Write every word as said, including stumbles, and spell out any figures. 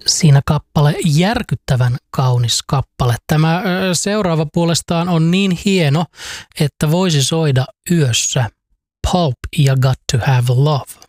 siinä kappale, järkyttävän kaunis kappale. Tämä seuraava puolestaan on niin hieno, että voisi soida yössä. Pulp ja Got to Have Love.